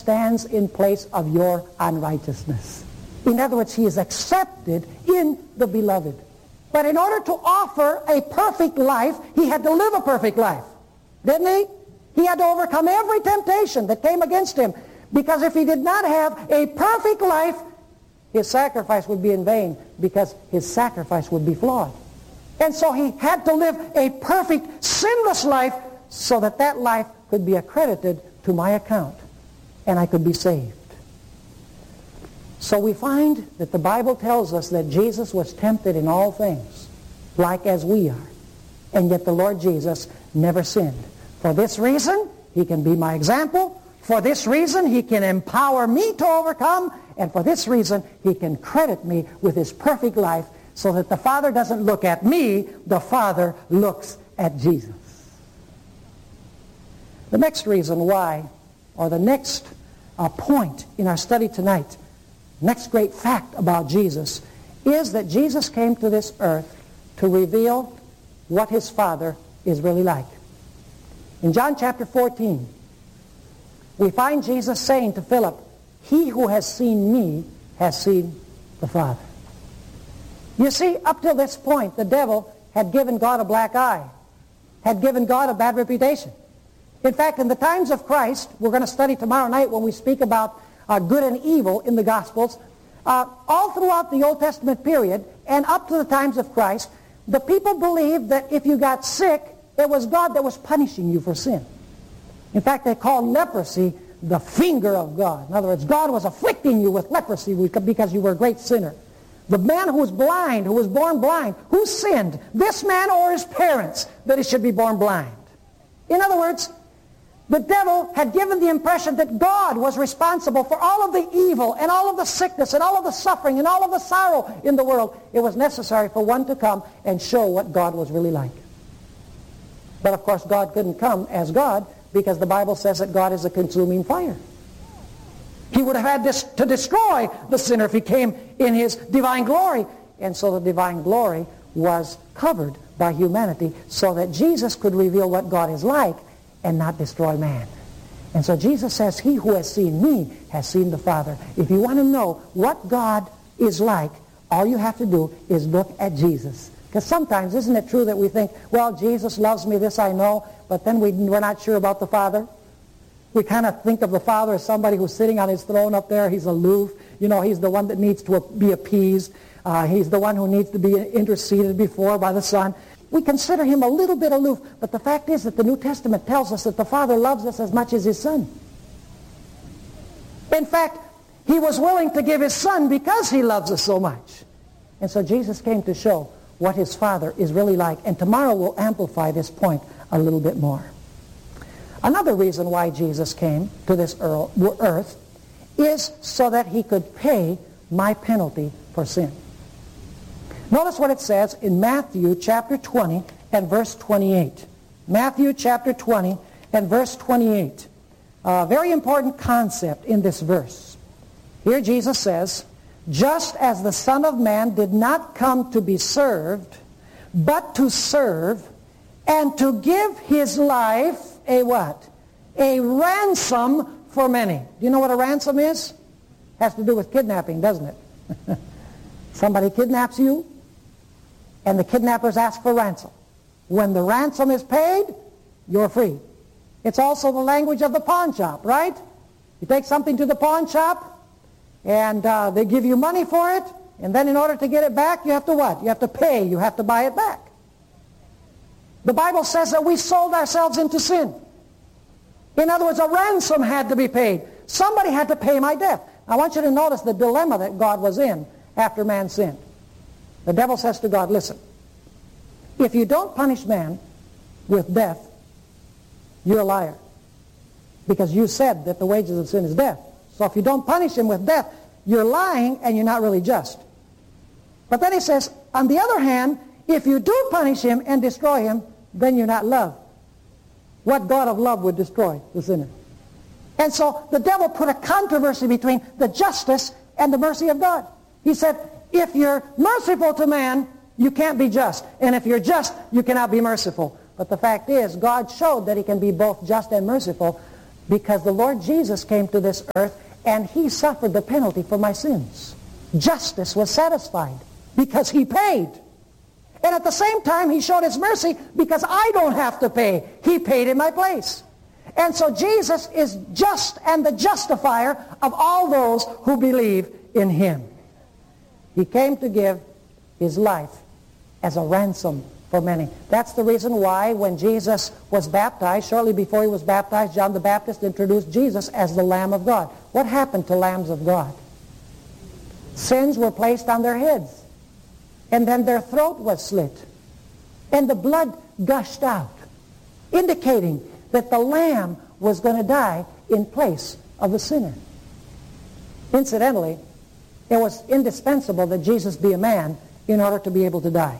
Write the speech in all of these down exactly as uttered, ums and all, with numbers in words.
stands in place of your unrighteousness. In other words, he is accepted in the beloved. But in order to offer a perfect life, he had to live a perfect life. Didn't he? He had to overcome every temptation that came against him. Because if he did not have a perfect life, his sacrifice would be in vain, because his sacrifice would be flawed. And so he had to live a perfect, sinless life so that that life could be accredited to my account and I could be saved. So we find that the Bible tells us that Jesus was tempted in all things, like as we are. And yet the Lord Jesus never sinned. For this reason, he can be my example. For this reason, he can empower me to overcome. And for this reason, he can credit me with his perfect life, so that the Father doesn't look at me, the Father looks at Jesus. The next reason why, or the next uh, point in our study tonight, next great fact about Jesus, is that Jesus came to this earth to reveal what his Father is really like. In John chapter fourteen, we find Jesus saying to Philip, "He who has seen me has seen the Father." You see, up till this point, the devil had given God a black eye, had given God a bad reputation. In fact, in the times of Christ, we're going to study tomorrow night when we speak about uh, good and evil in the Gospels, uh, all throughout the Old Testament period and up to the times of Christ, the people believed that if you got sick, it was God that was punishing you for sin. In fact, they called leprosy the finger of God. In other words, God was afflicting you with leprosy because you were a great sinner. The man who was blind, who was born blind, who sinned? This man or his parents, that he should be born blind? In other words, the devil had given the impression that God was responsible for all of the evil and all of the sickness and all of the suffering and all of the sorrow in the world. It was necessary for one to come and show what God was really like. But of course, God couldn't come as God, because the Bible says that God is a consuming fire. He would have had this to destroy the sinner if he came in his divine glory. And so the divine glory was covered by humanity so that Jesus could reveal what God is like and not destroy man. And so Jesus says, "He who has seen me has seen the Father." If you want to know what God is like, all you have to do is look at Jesus. Because sometimes, isn't it true that we think, well, Jesus loves me, this I know, but then we, we're not sure about the Father? We kind of think of the Father as somebody who's sitting on his throne up there. He's aloof. You know, he's the one that needs to be appeased. Uh, he's the one who needs to be interceded before by the Son. We consider him a little bit aloof, but the fact is that the New Testament tells us that the Father loves us as much as his Son. In fact, he was willing to give his Son because he loves us so much. And so Jesus came to show what his Father is really like. And tomorrow we'll amplify this point a little bit more. Another reason why Jesus came to this earth is so that he could pay my penalty for sin. Notice what it says in Matthew chapter twenty and verse twenty-eight. Matthew chapter twenty and verse twenty-eight. A very important concept in this verse. Here Jesus says, "Just as the Son of Man did not come to be served, but to serve, and to give his life," a what? "A ransom for many." Do you know what a ransom is? Has to do with kidnapping, doesn't it? Somebody kidnaps you, and the kidnappers ask for ransom. When the ransom is paid, you're free. It's also the language of the pawn shop, right? You take something to the pawn shop, and uh, they give you money for it, and then in order to get it back, you have to what? You have to pay. You have to buy it back. The Bible says that we sold ourselves into sin. In other words, a ransom had to be paid. Somebody had to pay my debt. I want you to notice the dilemma that God was in after man sinned. The devil says to God, "Listen, if you don't punish man with death, you're a liar. Because you said that the wages of sin is death. So if you don't punish him with death, you're lying and you're not really just." But then he says, on the other hand, if you do punish him and destroy him, then you're not love. What God of love would destroy the sinner? And so the devil put a controversy between the justice and the mercy of God. He said, if you're merciful to man, you can't be just. And if you're just, you cannot be merciful. But the fact is, God showed that he can be both just and merciful because the Lord Jesus came to this earth and he suffered the penalty for my sins. Justice was satisfied because he paid. And at the same time, he showed his mercy because I don't have to pay. He paid in my place. And so Jesus is just and the justifier of all those who believe in him. He came to give his life as a ransom for many. That's the reason why when Jesus was baptized, shortly before he was baptized, John the Baptist introduced Jesus as the Lamb of God. What happened to lambs of God? Sins were placed on their heads. And then their throat was slit. And the blood gushed out, indicating that the lamb was going to die in place of the sinner. Incidentally, it was indispensable that Jesus be a man in order to be able to die.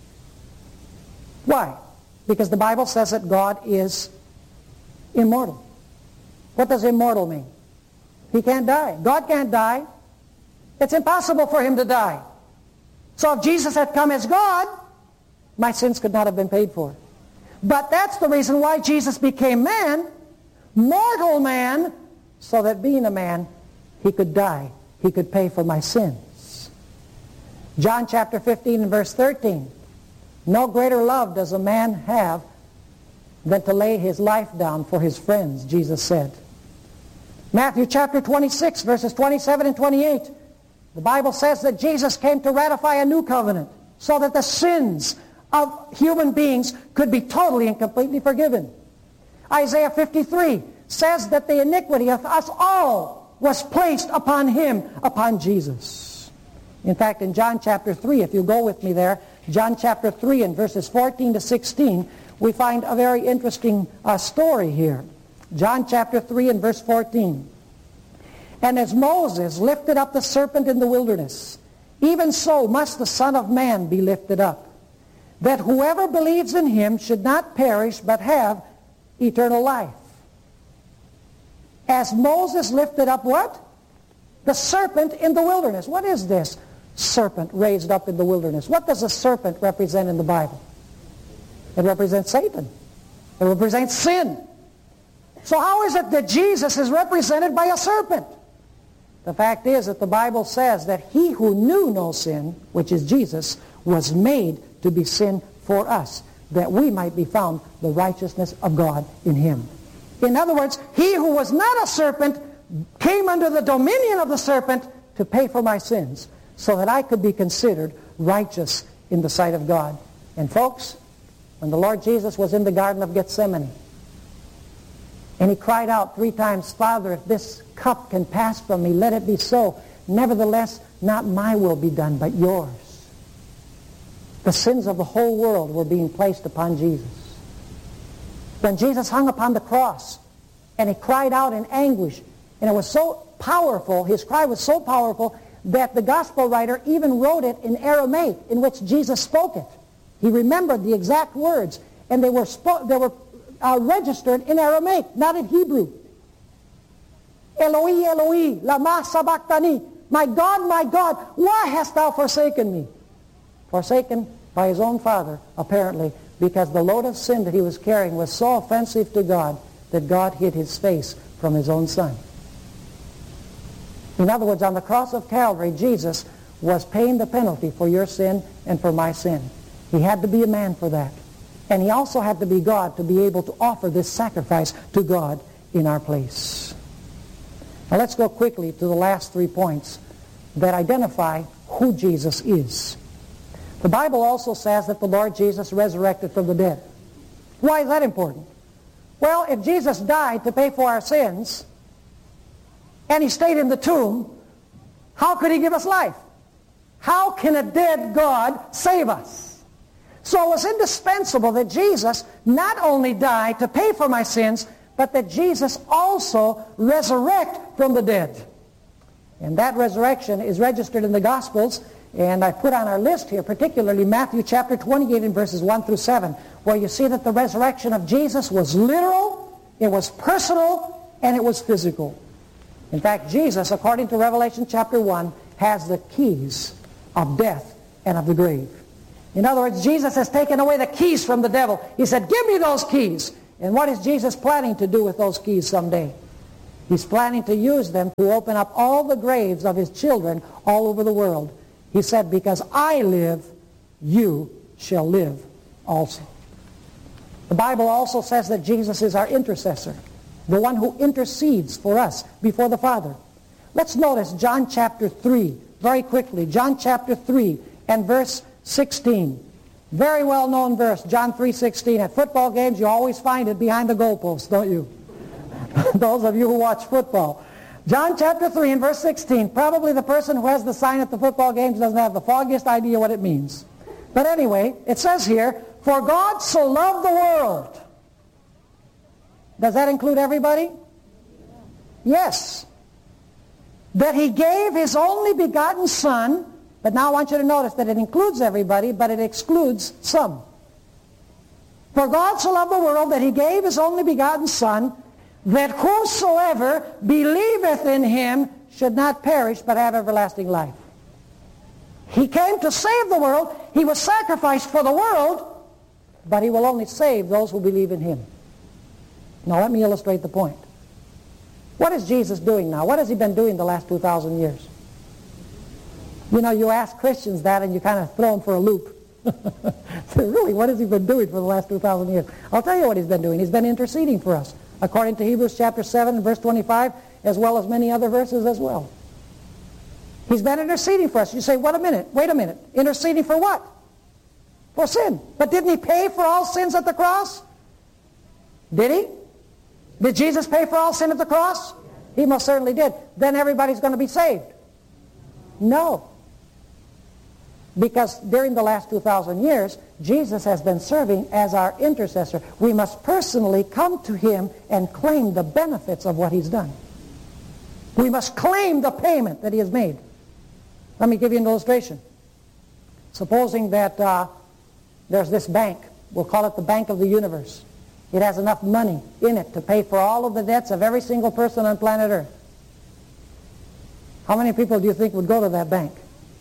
Why? Because the Bible says that God is immortal. What does immortal mean? He can't die. God can't die. It's impossible for him to die. So if Jesus had come as God, my sins could not have been paid for. But that's the reason why Jesus became man, mortal man, so that being a man, he could die. He could pay for my sins. John chapter fifteen and verse thirteen. No greater love does a man have than to lay his life down for his friends, Jesus said. Matthew chapter twenty-six, verses twenty-seven and twenty-eight. The Bible says that Jesus came to ratify a new covenant so that the sins of human beings could be totally and completely forgiven. Isaiah fifty-three says that the iniquity of us all was placed upon him, upon Jesus. In fact, in John chapter three, if you go with me there, John chapter three and verses fourteen to sixteen, we find a very interesting uh, story here. John chapter three and verse fourteen. And as Moses lifted up the serpent in the wilderness, even so must the Son of Man be lifted up, that whoever believes in him should not perish but have eternal life. As Moses lifted up what? The serpent in the wilderness. What is this serpent raised up in the wilderness? What does a serpent represent in the Bible? It represents Satan. It represents sin. So how is it that Jesus is represented by a serpent? The fact is that the Bible says that he who knew no sin, which is Jesus, was made to be sin for us, that we might be found the righteousness of God in him. In other words, he who was not a serpent came under the dominion of the serpent to pay for my sins, so that I could be considered righteous in the sight of God. And folks, when the Lord Jesus was in the Garden of Gethsemane, and he cried out three times, Father, if this cup can pass from me, let it be so. Nevertheless, not my will be done, but yours. The sins of the whole world were being placed upon Jesus. When Jesus hung upon the cross, and he cried out in anguish, and it was so powerful, his cry was so powerful, that the gospel writer even wrote it in Aramaic, in which Jesus spoke it. He remembered the exact words, and they were spo- they were uh, registered in Aramaic, not in Hebrew. Eloi, Eloi, lama sabachthani. My God, my God, why hast thou forsaken me? Forsaken by his own Father, apparently, because the load of sin that he was carrying was so offensive to God that God hid his face from his own Son. In other words, on the cross of Calvary, Jesus was paying the penalty for your sin and for my sin. He had to be a man for that. And he also had to be God to be able to offer this sacrifice to God in our place. Now let's go quickly to the last three points that identify who Jesus is. The Bible also says that the Lord Jesus resurrected from the dead. Why is that important? Well, if Jesus died to pay for our sins, and he stayed in the tomb, how could he give us life? How can a dead God save us? So it was indispensable that Jesus not only died to pay for my sins, but that Jesus also resurrect from the dead. And that resurrection is registered in the Gospels, and I put on our list here, particularly Matthew chapter twenty-eight and verses one through seven, where you see that the resurrection of Jesus was literal, it was personal, and it was physical. In fact, Jesus, according to Revelation chapter one, has the keys of death and of the grave. In other words, Jesus has taken away the keys from the devil. He said, give me those keys, And what is Jesus planning to do with those keys someday? He's planning to use them to open up all the graves of his children all over the world. He said, because I live, you shall live also. The Bible also says that Jesus is our intercessor, the one who intercedes for us before the Father. Let's notice John chapter three, very quickly. John chapter three and verse sixteen. Very well-known verse, John three sixteen. At football games, you always find it behind the goalpost, don't you? Those of you who watch football. John chapter three and verse sixteen. Probably the person who has the sign at the football games doesn't have the foggiest idea what it means. But anyway, it says here, for God so loved the world. Does that include everybody? Yes. That he gave his only begotten Son. But now I want you to notice that it includes everybody, but it excludes some. For God so loved the world that he gave his only begotten Son, that whosoever believeth in him should not perish but have everlasting life. He came to save the world. He was sacrificed for the world, but he will only save those who believe in him. Now let me illustrate the point. What is Jesus doing now? What has he been doing the last two thousand years? You know, you ask Christians that and you kind of throw them for a loop. So really, what has he been doing for the last two thousand years? I'll tell you what he's been doing. He's been interceding for us, according to Hebrews chapter seven and verse twenty-five, as well as many other verses as well. He's been interceding for us. You say, wait a minute, wait a minute. Interceding for what? For sin. But didn't he pay for all sins at the cross? Did he? Did Jesus pay for all sin at the cross? He most certainly did. Then everybody's going to be saved. No. Because during the last two thousand years, Jesus has been serving as our intercessor. We must personally come to him and claim the benefits of what he's done. We must claim the payment that he has made. Let me give you an illustration. Supposing that uh, there's this bank. We'll call it the Bank of the Universe. It has enough money in it to pay for all of the debts of every single person on planet Earth. How many people do you think would go to that bank?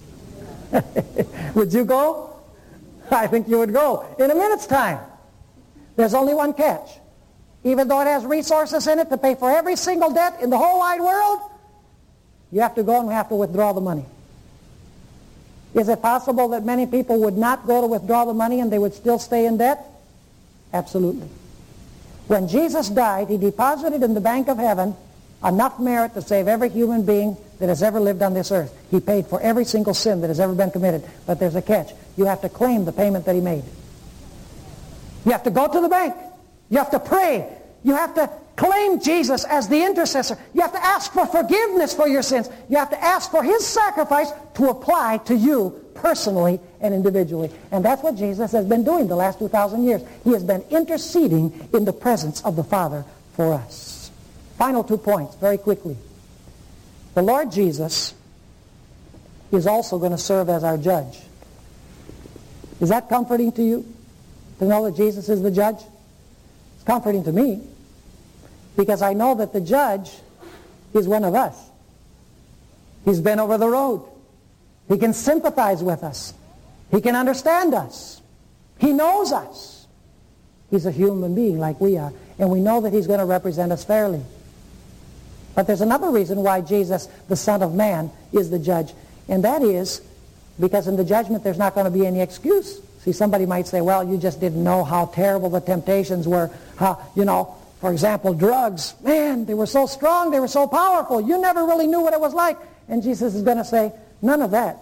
Would you go? I think you would go in a minute's time. There's only one catch. Even though it has resources in it to pay for every single debt in the whole wide world, you have to go and we have to withdraw the money. Is it possible that many people would not go to withdraw the money and they would still stay in debt? Absolutely. When Jesus died, he deposited in the bank of heaven enough merit to save every human being that has ever lived on this earth. He paid for every single sin that has ever been committed. But there's a catch. You have to claim the payment that he made. You have to go to the bank. You have to pray. You have to claim Jesus as the intercessor. You have to ask for forgiveness for your sins. You have to ask for his sacrifice to apply to you personally and individually. And that's what Jesus has been doing the last two thousand years. He has been interceding in the presence of the Father for us. Final two points, very quickly. The Lord Jesus is also going to serve as our judge. Is that comforting to you, to know that Jesus is the judge? It's comforting to me, because I know that the judge is one of us. He's been over the road. He can sympathize with us. He can understand us. He knows us. He's a human being like we are, and we know that he's going to represent us fairly. But there's another reason why Jesus, the Son of Man, is the judge, and that is because in the judgment there's not going to be any excuse. See, somebody might say, well, you just didn't know how terrible the temptations were. How, you know, for example, drugs. Man, they were so strong, they were so powerful. You never really knew what it was like. And Jesus is going to say, none of that.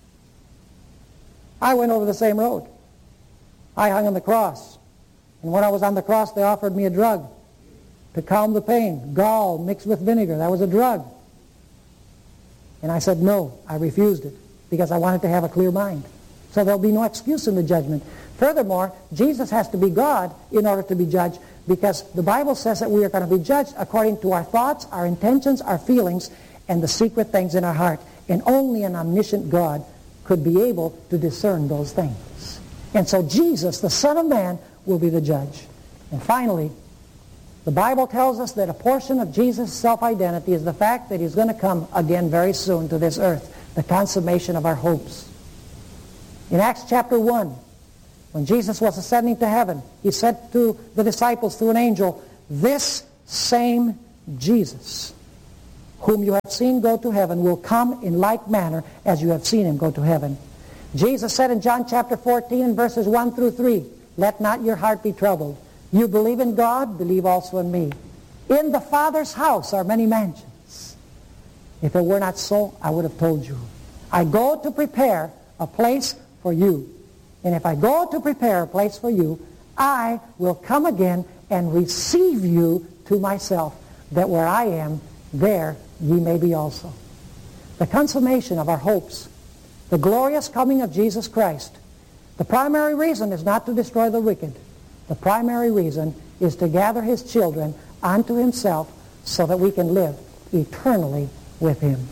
I went over the same road. I hung on the cross. And when I was on the cross, they offered me a drug to calm the pain. Gall mixed with vinegar. That was a drug. And I said, no, I refused it because I wanted to have a clear mind. So there'll be no excuse in the judgment. Furthermore, Jesus has to be God in order to be judged, because the Bible says that we are going to be judged according to our thoughts, our intentions, our feelings, and the secret things in our heart. And only an omniscient God could be able to discern those things. And so Jesus, the Son of Man, will be the judge. And finally, the Bible tells us that a portion of Jesus' self-identity is the fact that he's going to come again very soon to this earth, the consummation of our hopes. In Acts chapter one, When Jesus was ascending to heaven, he said to the disciples through an angel, "This same Jesus, whom you have seen go to heaven, will come in like manner as you have seen him go to heaven." Jesus said in John chapter fourteen, verses one through three, "Let not your heart be troubled. You believe in God, believe also in me. In the Father's house are many mansions. If it were not so, I would have told you. I go to prepare a place for you. And if I go to prepare a place for you, I will come again and receive you to myself, that where I am, there ye may be also." The consummation of our hopes, the glorious coming of Jesus Christ, the primary reason is not to destroy the wicked. The primary reason is to gather his children unto himself so that we can live eternally with him.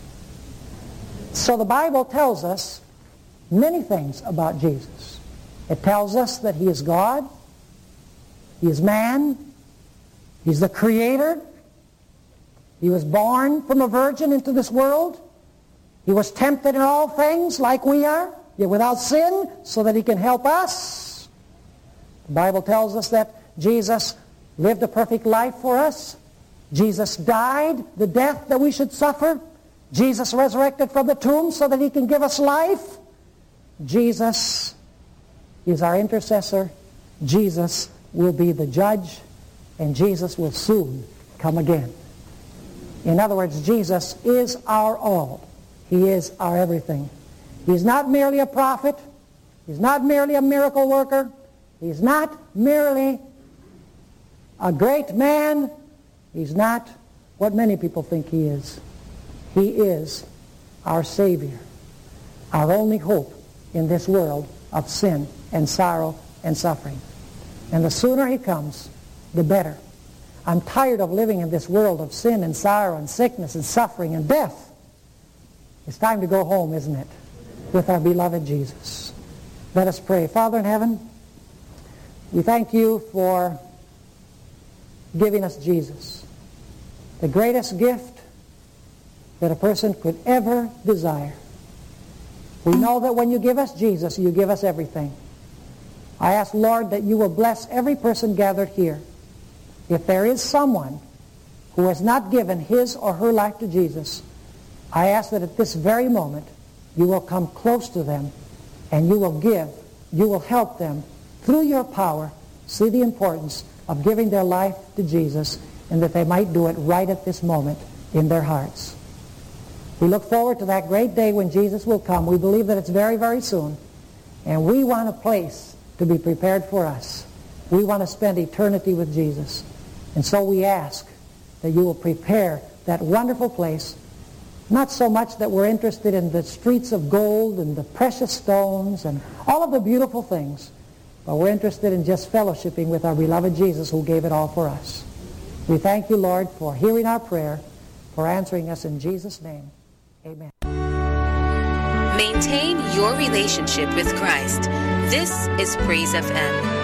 So the Bible tells us many things about Jesus. It tells us that he is God, he is man, he's the Creator, he was born from a virgin into this world, he was tempted in all things like we are, yet without sin, so that he can help us. The Bible tells us that Jesus lived a perfect life for us. Jesus died the death that we should suffer. Jesus resurrected from the tomb so that he can give us life. Jesus is our intercessor. Jesus will be the judge, and Jesus will soon come again. In other words, Jesus is our all. He is our everything. He's not merely a prophet. He's not merely a miracle worker. He's not merely a great man. He's not what many people think he is. He is our Savior, our only hope in this world of sin and sorrow and suffering. And the sooner he comes, the better. I'm tired of living in this world of sin and sorrow and sickness and suffering and death. It's time to go home, isn't it, with our beloved Jesus. Let us pray. Father in heaven, we thank you for giving us Jesus, the greatest gift that a person could ever desire. We know that when you give us Jesus, you give us everything. I ask, Lord, that you will bless every person gathered here. If there is someone who has not given his or her life to Jesus, I ask that at this very moment you will come close to them and you will give, you will help them through your power see the importance of giving their life to Jesus, and that they might do it right at this moment in their hearts. We look forward to that great day when Jesus will come. We believe that it's very, very soon. And we want a place to be prepared for us. We want to spend eternity with Jesus. And so we ask that you will prepare that wonderful place, not so much that we're interested in the streets of gold and the precious stones and all of the beautiful things, but we're interested in just fellowshipping with our beloved Jesus who gave it all for us. We thank you, Lord, for hearing our prayer, for answering us in Jesus' name. Amen. Maintain your relationship with Christ. This is Praise F M.